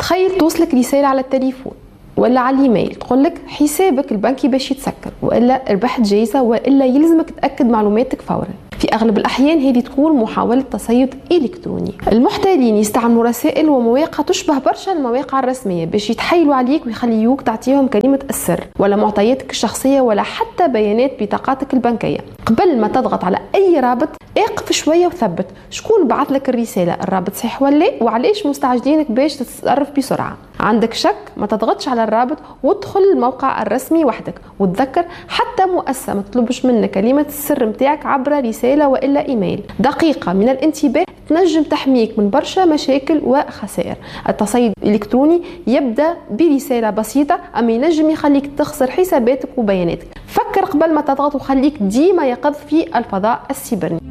تخيل توصلك رسالة على التليفون ولا على الايميل تقولك حسابك البنكي باش يتسكر، والا ربحت جايزة، والا يلزمك تأكد معلوماتك فورا. في اغلب الاحيان هذه تكون محاولة تصيد الكتروني. المحتالين يستعملوا رسائل ومواقع تشبه برشا المواقع الرسمية باش يتحايلوا عليك ويخليوك تعطيهم كلمة السر ولا معطياتك الشخصية ولا حتى بيانات بطاقاتك البنكية. قبل ما تضغط على اي رابط اقف شوية وثبت شكون بعث لك الرسالة، الرابط صحيح ولا، وعليش مستعجلينك باش تتصرف بسرعة. عندك شك ما تضغطش على الرابط وادخل الموقع الرسمي وحدك، وتذكر حتى مؤسسة ما تطلبش منك كلمة السر متاعك عبر رسالة والا ايميل. دقيقة من الانتباه تنجم تحميك من برشا مشاكل وخسائر. التصيد الالكتروني يبدا برسالة بسيطة اما ينجم يخليك تخسر حساباتك وبياناتك. فكر قبل ما تضغط وخليك ديما يقظ في الفضاء السيبراني.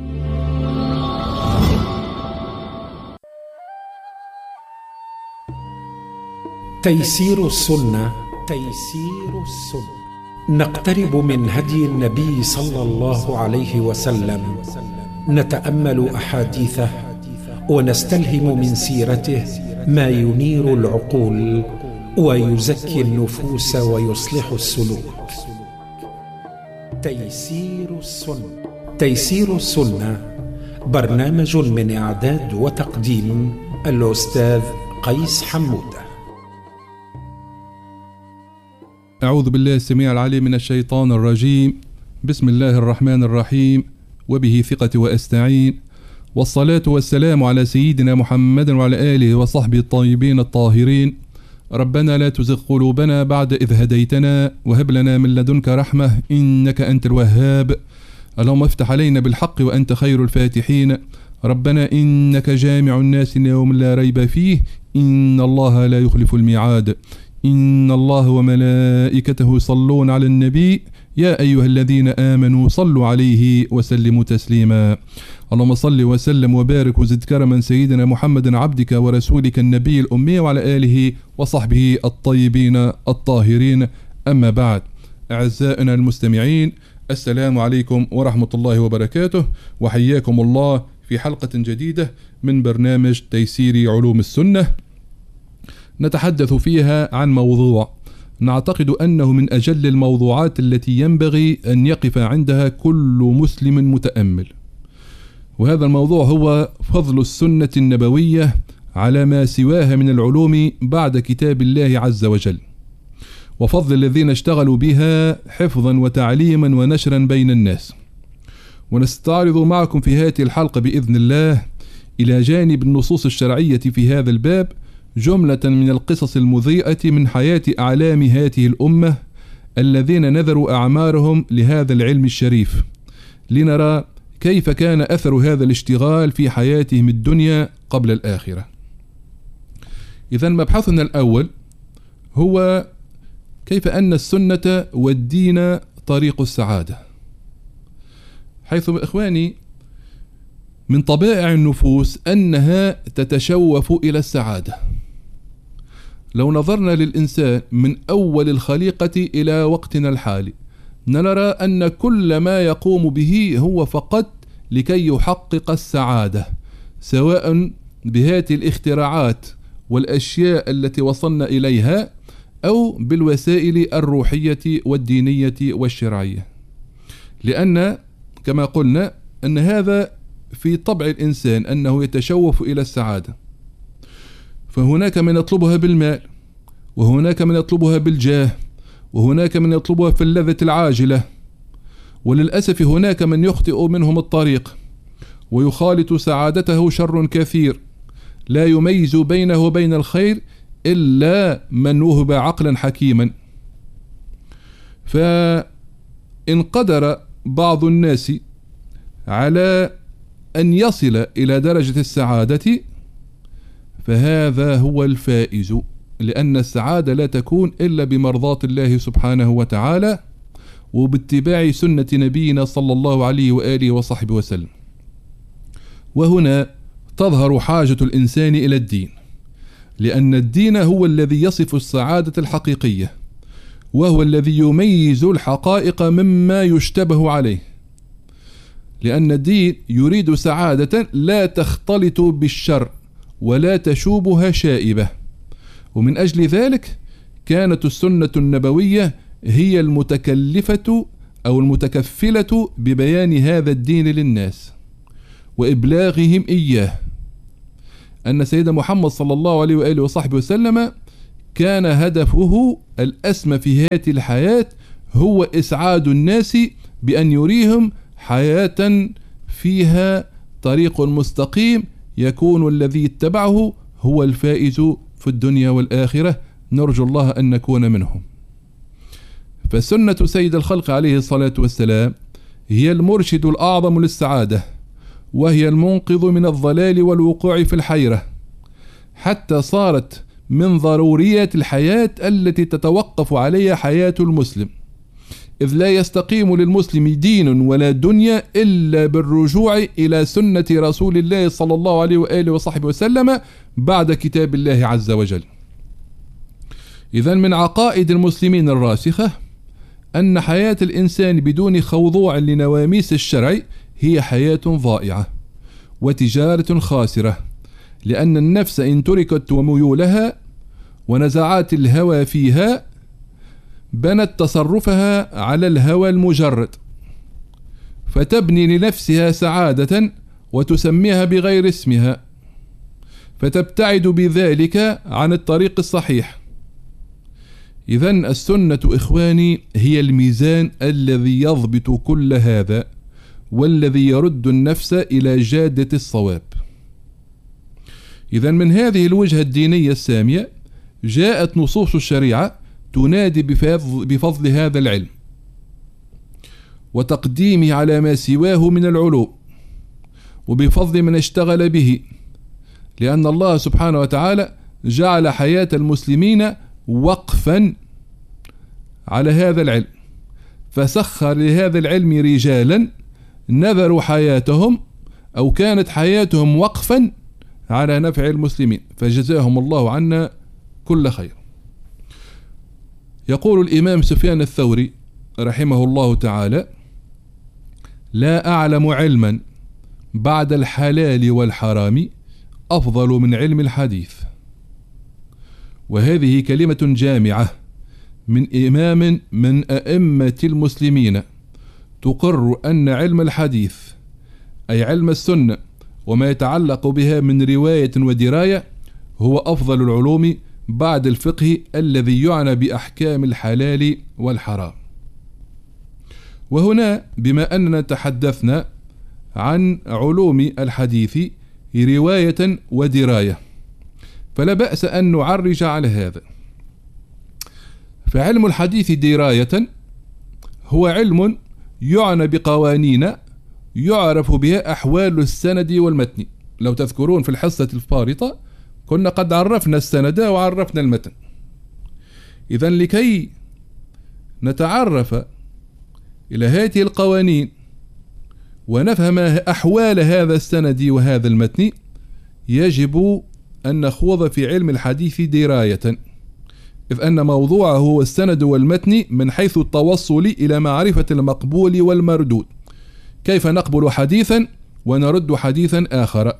تيسير السنة. تيسير السنة. نقترب من هدي النبي صلى الله عليه وسلم، نتأمل أحاديثه ونستلهم من سيرته ما ينير العقول ويزكي النفوس ويصلح السلوك. تيسير السنة. تيسير السنة برنامج من إعداد وتقديم الأستاذ قيس حمودة. أعوذ بالله السميع العليم من الشيطان الرجيم. بسم الله الرحمن الرحيم، وبه ثقة وأستعين، والصلاة والسلام على سيدنا محمد وعلى آله وصحبه الطيبين الطاهرين. ربنا لا تزغ قلوبنا بعد إذ هديتنا وهب لنا من لدنك رحمة إنك أنت الوهاب. اللهم افتح علينا بالحق وأنت خير الفاتحين. ربنا إنك جامع الناس يوم لا ريب فيه إن الله لا يخلف الميعاد. إن الله وملائكته يصلون على النبي يا أيها الذين آمنوا صلوا عليه وسلموا تسليما. اللهم صل وسلم وبارك وزد كرما سيدنا محمد عبدك ورسولك النبي الأمي وعلى آله وصحبه الطيبين الطاهرين. أما بعد، أعزائنا المستمعين، السلام عليكم ورحمة الله وبركاته، وحياكم الله في حلقة جديدة من برنامج تيسير علوم السنة، نتحدث فيها عن موضوع نعتقد أنه من أجل الموضوعات التي ينبغي أن يقف عندها كل مسلم متأمل، وهذا الموضوع هو فضل السنة النبوية على ما سواها من العلوم بعد كتاب الله عز وجل، وفضل الذين اشتغلوا بها حفظا وتعليما ونشرا بين الناس. ونستعرض معكم في هذه الحلقة بإذن الله إلى جانب النصوص الشرعية في هذا الباب جملة من القصص المضيئة من حياة أعلام هذه الأمة الذين نذروا أعمارهم لهذا العلم الشريف، لنرى كيف كان أثر هذا الاشتغال في حياتهم الدنيا قبل الآخرة. إذن مبحثنا الأول هو كيف أن السنة والدين طريق السعادة، حيث إخواني من طبائع النفوس أنها تتشوف إلى السعادة. لو نظرنا للإنسان من أول الخليقة إلى وقتنا الحالي نرى أن كل ما يقوم به هو فقط لكي يحقق السعادة، سواء بهذه الاختراعات والأشياء التي وصلنا إليها أو بالوسائل الروحية والدينية والشرعية، لأن كما قلنا أن هذا في طبع الإنسان أنه يتشوف إلى السعادة. فهناك من يطلبها بالمال، وهناك من يطلبها بالجاه، وهناك من يطلبها في اللذة العاجلة، وللأسف هناك من يخطئ منهم الطريق ويخالط سعادته شر كثير لا يميز بينه وبين الخير إلا من وهب عقلا حكيما. فإن قدر بعض الناس على أن يصل إلى درجة السعادة فهذا هو الفائز، لأن السعادة لا تكون إلا بمرضاة الله سبحانه وتعالى وباتباع سنة نبينا صلى الله عليه وآله وصحبه وسلم. وهنا تظهر حاجة الإنسان إلى الدين، لأن الدين هو الذي يصف السعادة الحقيقية، وهو الذي يميز الحقائق مما يشتبه عليه، لأن الدين يريد سعادة لا تختلط بالشر ولا تشوبها شائبة. ومن أجل ذلك كانت السنة النبوية هي المتكلفة أو المتكفلة ببيان هذا الدين للناس وإبلاغهم إياه. أن سيدنا محمد صلى الله عليه وآله وصحبه وسلم كان هدفه الأسمى في هذه الحياة هو إسعاد الناس بأن يريهم حياة فيها طريق مستقيم يكون الذي اتبعه هو الفائز في الدنيا والآخرة، نرجو الله أن نكون منهم. فسنة سيد الخلق عليه الصلاة والسلام هي المرشد الأعظم للسعادة، وهي المنقذ من الضلال والوقوع في الحيرة، حتى صارت من ضروريات الحياة التي تتوقف عليها حياة المسلم، إذ لا يستقيم للمسلم دين ولا دنيا إلا بالرجوع إلى سنة رسول الله صلى الله عليه وآله وصحبه وسلم بعد كتاب الله عز وجل. إذن من عقائد المسلمين الراسخة أن حياة الإنسان بدون خضوع لنواميس الشرع هي حياة ضائعة وتجارة خاسرة، لأن النفس إن تركت وميولها ونزعات الهوى فيها بنت تصرفها على الهوى المجرد، فتبني لنفسها سعادة وتسميها بغير اسمها، فتبتعد بذلك عن الطريق الصحيح. إذن السنة إخواني هي الميزان الذي يضبط كل هذا والذي يرد النفس إلى جادة الصواب. إذن من هذه الوجهة الدينية السامية جاءت نصوص الشريعة تنادي بفضل هذا العلم وتقديمه على ما سواه من العلوم، وبفضل من اشتغل به، لأن الله سبحانه وتعالى جعل حياة المسلمين وقفا على هذا العلم، فسخر لهذا العلم رجالا نذروا حياتهم أو كانت حياتهم وقفا على نفع المسلمين، فجزاهم الله عنا كل خير. يقول الإمام سفيان الثوري رحمه الله تعالى: لا أعلم علما بعد الحلال والحرام أفضل من علم الحديث. وهذه كلمة جامعة من إمام من أئمة المسلمين تقر أن علم الحديث أي علم السنة وما يتعلق بها من رواية ودراية هو أفضل العلوم بعد الفقه الذي يعنى بأحكام الحلال والحرام. وهنا بما أننا تحدثنا عن علوم الحديث رواية ودراية فلا بأس أن نعرج على هذا. فعلم الحديث دراية هو علم يعنى بقوانين يعرف بها أحوال السند والمتن. لو تذكرون في الحصة الفارطة كنا قد عرفنا السند وعرفنا المتن. إذن لكي نتعرف إلى هذه القوانين ونفهم أحوال هذا السند وهذا المتن يجب أن نخوض في علم الحديث دراية، إذ أن موضوعه هو السند والمتن من حيث التوصل إلى معرفة المقبول والمردود، كيف نقبل حديثا ونرد حديثا آخر.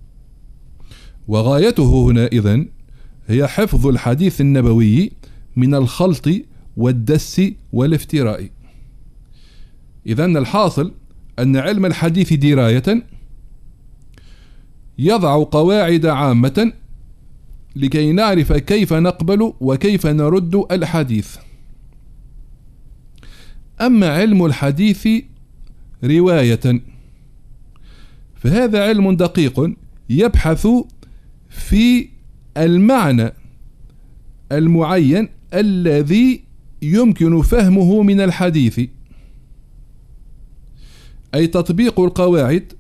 وغايته هنا إذن هي حفظ الحديث النبوي من الخلط والدس والافتراء. إذن الحاصل أن علم الحديث دراية يضع قواعد عامة لكي نعرف كيف نقبل وكيف نرد الحديث. أما علم الحديث رواية فهذا علم دقيق يبحث في المعنى المعين الذي يمكن فهمه من الحديث، أي تطبيق القواعد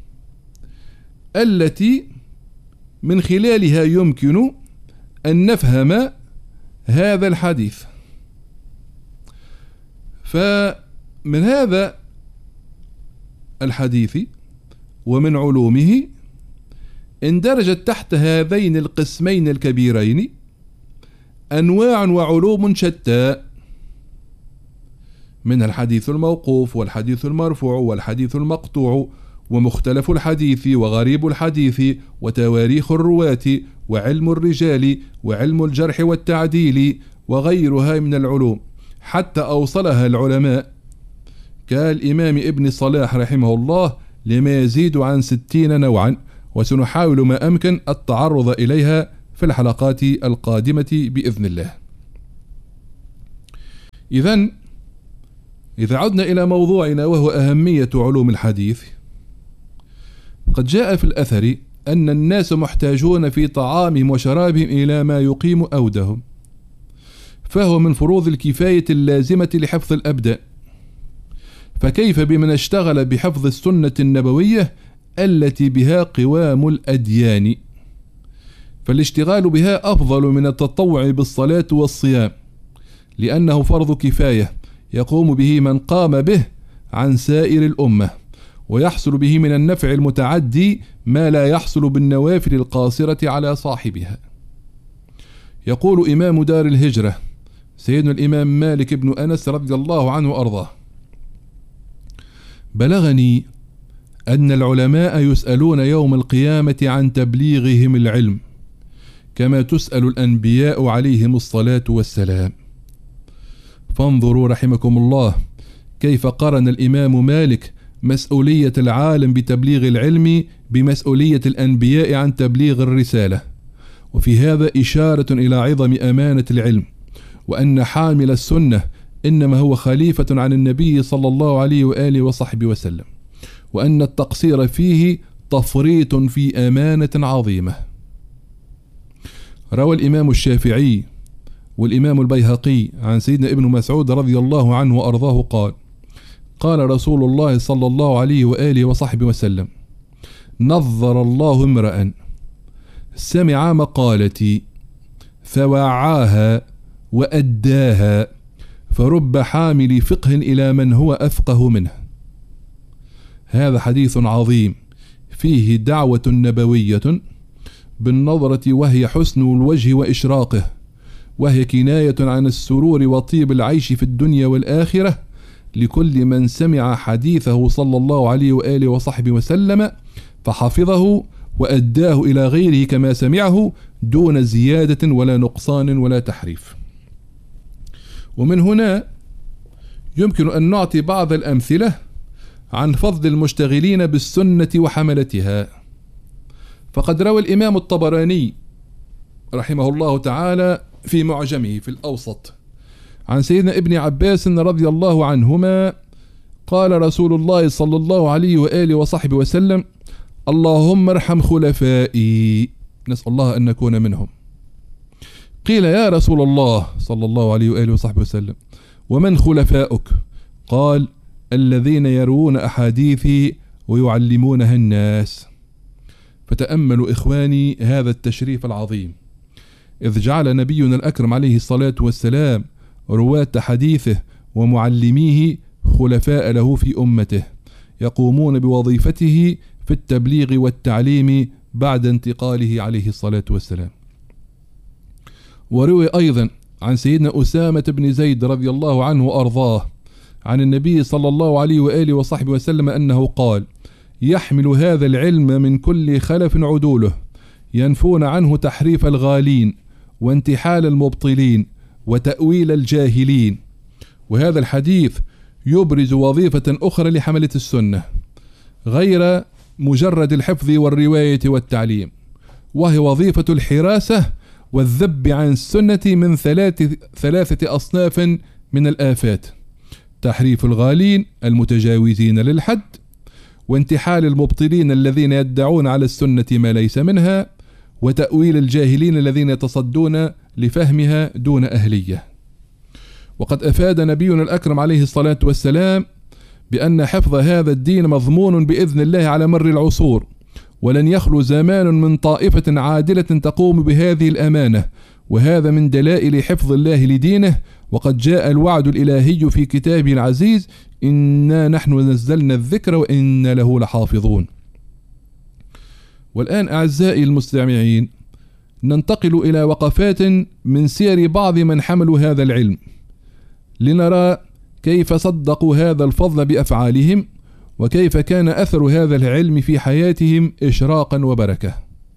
التي من خلالها يمكن أن نفهم هذا الحديث. فمن هذا الحديث ومن علومه اندرجت تحت هذين القسمين الكبيرين أنواع وعلوم شتى، من الحديث الموقوف والحديث المرفوع والحديث المقطوع ومختلف الحديث وغريب الحديث وتواريخ الرواة وعلم الرجال وعلم الجرح والتعديل وغيرها من العلوم، حتى أوصلها العلماء كالإمام ابن صلاح رحمه الله لما يزيد عن 60 نوعا، وسنحاول ما أمكن التعرض إليها في الحلقات القادمة بإذن الله. إذا عدنا إلى موضوعنا وهو أهمية علوم الحديث، قد جاء في الأثر أن الناس محتاجون في طعامهم وشرابهم إلى ما يقيم أودهم، فهو من فروض الكفاية اللازمة لحفظ الأبدان، فكيف بمن اشتغل بحفظ السنة النبوية التي بها قوام الأديان؟ فالاشتغال بها أفضل من التطوع بالصلاة والصيام، لأنه فرض كفاية يقوم به من قام به عن سائر الأمة، ويحصل به من النفع المتعدي ما لا يحصل بالنوافل القاصرة على صاحبها. يقول إمام دار الهجرة سيدنا الإمام مالك بن أنس رضي الله عنه وأرضاه: بلغني أن العلماء يسألون يوم القيامة عن تبليغهم العلم كما تسأل الأنبياء عليهم الصلاة والسلام. فانظروا رحمكم الله كيف قرن الإمام مالك مسؤولية العالم بتبليغ العلم بمسؤولية الأنبياء عن تبليغ الرسالة، وفي هذا إشارة إلى عظم أمانة العلم، وأن حامل السنة إنما هو خليفة عن النبي صلى الله عليه وآله وصحبه وسلم، وأن التقصير فيه تفريط في أمانة عظيمة. روى الإمام الشافعي والإمام البيهقي عن سيدنا ابن مسعود رضي الله عنه وأرضاه قال: قال رسول الله صلى الله عليه وآله وصحبه وسلم: نظر الله امرأ سمع مقالتي فوعاها وأداها، فرب حامل فقه إلى من هو أفقه منه. هذا حديث عظيم فيه دعوة نبوية بالنظرة، وهي حسن الوجه وإشراقه، وهي كناية عن السرور وطيب العيش في الدنيا والآخرة لكل من سمع حديثه صلى الله عليه وآله وصحبه وسلم فحفظه وأداه إلى غيره كما سمعه دون زيادة ولا نقصان ولا تحريف. ومن هنا يمكن أن نعطي بعض الأمثلة عن فضل المشتغلين بالسنة وحملتها. فقد روى الإمام الطبراني رحمه الله تعالى في معجمه في الأوسط عن سيدنا ابن عباس رضي الله عنهما قال رسول الله صلى الله عليه وآله وصحبه وسلم: اللهم ارحم خلفائي، نسأل الله أن نكون منهم. قيل: يا رسول الله صلى الله عليه وآله وصحبه وسلم، ومن خلفاؤك؟ قال: الذين يروون أحاديثي ويعلمونها الناس. فتأملوا إخواني هذا التشريف العظيم، إذ جعل نبينا الأكرم عليه الصلاة والسلام رواة حديثه ومعلميه خلفاء له في أمته، يقومون بوظيفته في التبليغ والتعليم بعد انتقاله عليه الصلاة والسلام. وروي أيضا عن سيدنا أسامة بن زيد رضي الله عنه وأرضاه عن النبي صلى الله عليه وآله وصحبه وسلم أنه قال: يحمل هذا العلم من كل خلف عدوله، ينفون عنه تحريف الغالين وانتحال المبطلين وتأويل الجاهلين. وهذا الحديث يبرز وظيفة أخرى لحملة السنة غير مجرد الحفظ والرواية والتعليم، وهي وظيفة الحراسة والذب عن السنة من ثلاثة أصناف من الآفات: تحريف الغالين المتجاوزين للحد، وانتحال المبطلين الذين يدعون على السنة ما ليس منها، وتأويل الجاهلين الذين يتصدون لفهمها دون أهلية. وقد أفاد نبينا الأكرم عليه الصلاة والسلام بأن حفظ هذا الدين مضمون بإذن الله على مر العصور، ولن يخلو زمان من طائفة عادلة تقوم بهذه الأمانة، وهذا من دلائل حفظ الله لدينه. وقد جاء الوعد الإلهي في كتابه العزيز: إنا نحن نزلنا الذكر وإنا له لحافظون. والآن أعزائي المستمعين ننتقل إلى وقفات من سير بعض من حملوا هذا العلم، لنرى كيف صدقوا هذا الفضل بأفعالهم، وكيف كان أثر هذا العلم في حياتهم إشراقا وبركة.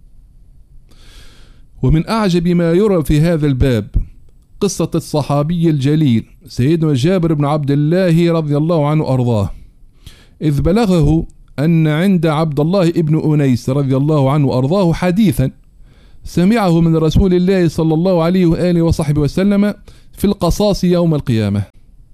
ومن أعجب ما يرى في هذا الباب قصة الصحابي الجليل سيدنا جابر بن عبد الله رضي الله عنه أرضاه، إذ بلغه أن عند عبد الله ابن أنيس رضي الله عنه أرضاه حديثا سمعه من رسول الله صلى الله عليه وآله وصحبه وسلم في القصاص يوم القيامة،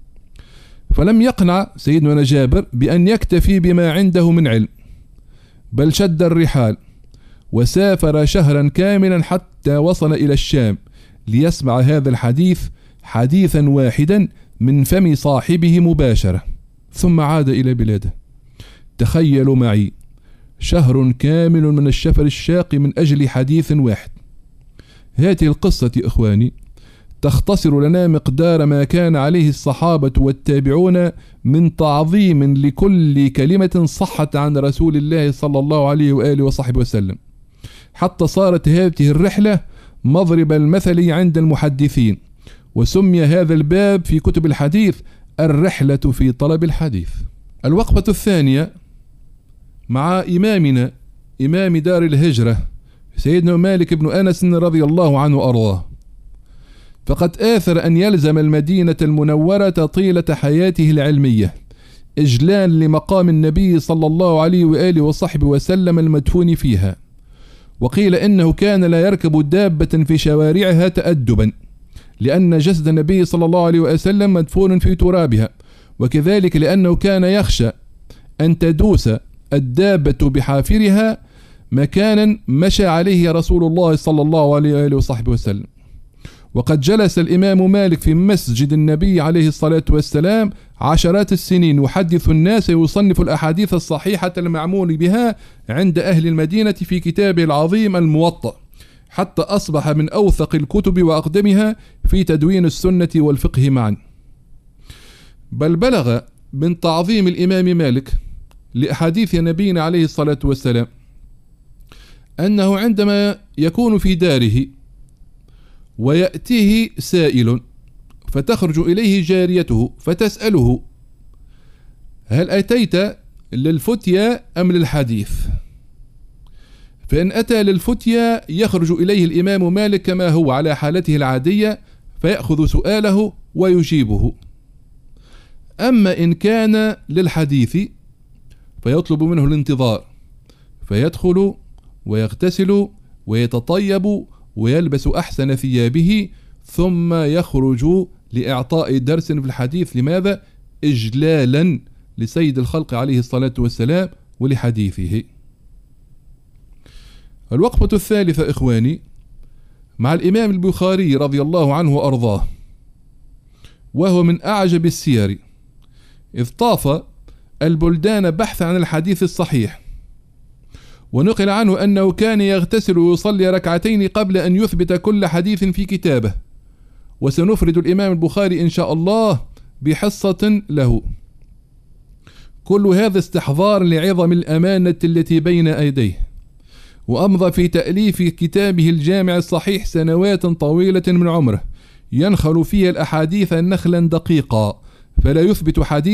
فلم يقنع سيدنا جابر بأن يكتفي بما عنده من علم، بل شد الرحال وسافر شهرا كاملا حتى وصل إلى الشام ليسمع هذا الحديث حديثا واحدا من فم صاحبه مباشرة، ثم عاد إلى بلاده. تخيلوا معي شهر كامل من الشفر الشاق من أجل حديث واحد. هذه القصة إخواني تختصر لنا مقدار ما كان عليه الصحابة والتابعون من تعظيم لكل كلمة صحت عن رسول الله صلى الله عليه وآله وصحبه وسلم، حتى صارت هذه الرحلة مضرب المثل عند المحدثين، وسمي هذا الباب في كتب الحديث الرحلة في طلب الحديث. الوقفة الثانية مع إمامنا إمام دار الهجرة سيدنا مالك بن أنس رضي الله عنه أرضاه، فقد آثر أن يلزم المدينة المنورة طيلة حياته العلمية إجلال لمقام النبي صلى الله عليه وآله وصحبه وسلم المدفون فيها، وقيل إنه كان لا يركب دابة في شوارعها تأدبا لأن جسد النبي صلى الله عليه وسلم مدفون في ترابها، وكذلك لأنه كان يخشى أن تدوس الدابة بحافرها مكانا مشى عليه رسول الله صلى الله عليه وآله وصحبه وسلم. وقد جلس الإمام مالك في مسجد النبي عليه الصلاة والسلام عشرات السنين يحدث الناس ويصنف الأحاديث الصحيحة المعمول بها عند أهل المدينة في كتابه العظيم الموطأ، حتى أصبح من أوثق الكتب وأقدمها في تدوين السنة والفقه معا. بل بلغ من تعظيم الإمام مالك لأحاديث نبينا عليه الصلاة والسلام أنه عندما يكون في داره ويأتيه سائل فتخرج إليه جاريته فتسأله: هل أتيت للفتيا أم للحديث؟ فإن أتى للفتيا يخرج إليه الإمام مالك كما هو على حالته العادية فيأخذ سؤاله ويجيبه. أما إن كان للحديث فيطلب منه الانتظار، فيدخل ويغتسل ويتطيب ويلبس أحسن ثيابه ثم يخرج لإعطاء درس في الحديث. لماذا؟ إجلالا لسيد الخلق عليه الصلاة والسلام ولحديثه. الوقفة الثالثة إخواني مع الإمام البخاري رضي الله عنه وأرضاه، وهو من أعجب السير، إذ طاف البلدان بحث عن الحديث الصحيح، ونقل عنه أنه كان يغتسل ويصلي ركعتين قبل أن يثبت كل حديث في كتابه، وسنفرد الإمام البخاري إن شاء الله بحصة له. كل هذا استحضار لعظم الأمانة التي بين أيديه، وأمضى في تأليف كتابه الجامع الصحيح سنوات طويلة من عمره ينخل فيها الأحاديث نخلا دقيقا، فلا يثبت حديث